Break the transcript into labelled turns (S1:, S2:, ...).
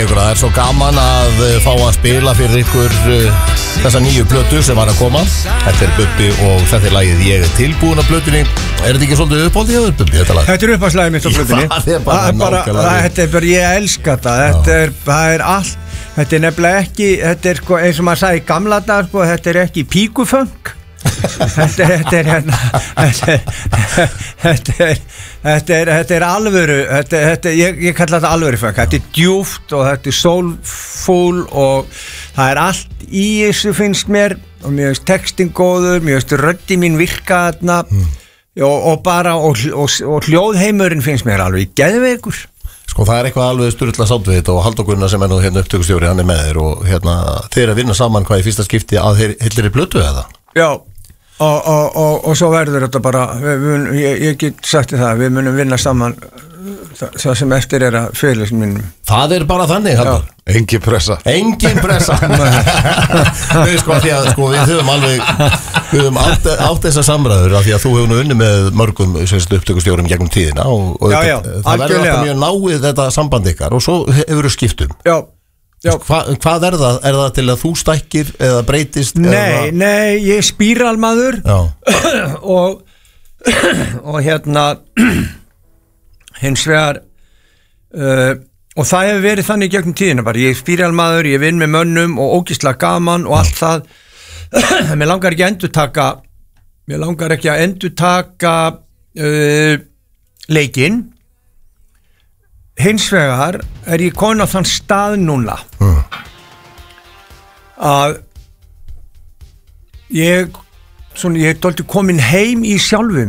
S1: segja ykkur að það svo gaman að fá að spila fyrir ykkur þessa nýju plötu sem var að koma. Þetta Bubbi og þetta lagið Ég tilbúin á plötunni. Þetta ekki svolítið uppáldið hjá þér, Bubbi, þetta lag?
S2: Þetta uppáhaldslagið mitt á plötunni. Þetta bara, ég elska þetta. Það allt. Þetta nefnilega ekki, þetta sko, eins og maður sagði í gamla dag, sko, þetta ekki píkufunk. Þetta alvöru, ég kalla þetta alvöru funk. Þetta djúpt og þetta soulful og það allt í þessu finnst mér og mér finnst textin góður, mér finnst röddi mín virka þarna og hljóðheimurinn finnst mér alveg geðveikur.
S1: Sko það eitthvað alveg sturla sátt við þetta og Halldór Gunnar sem nú hérna upptökustjóri, hann með þér og hérna þeir að vinna saman hvað í fyrsta skipti að þeir hillir í plötu eða?
S2: Já, og svo verður þetta bara, ég get sagt það, við munum vinna saman það sem eftir að félagsminn minnum. Það
S1: bara þannig, Halldór?
S3: Engin pressa.
S1: Nei, sko, því að sko, við höfum átt þessa samræður af því að þú hefur nú unni með mörgum upptökustjórum gegnum tíðina og það verður alltaf mjög náið þetta samband ykkar og svo hefur þú skiptum.
S2: Já.
S1: Hvað það? Það til að þú stækkir eða breytist?
S2: Nei, ég er spíralmaður og hérna hins vegar og það hefur verið þannig gegnum tíðina bara, ég er spíralmaður, ég vinn með mönnum og ógeðslega gaman og allt það. Mér langar ekki að endurtaka leikinn. Hins vegar ég komin á þann stað núna að ég er dálítið komin heim í sjálfum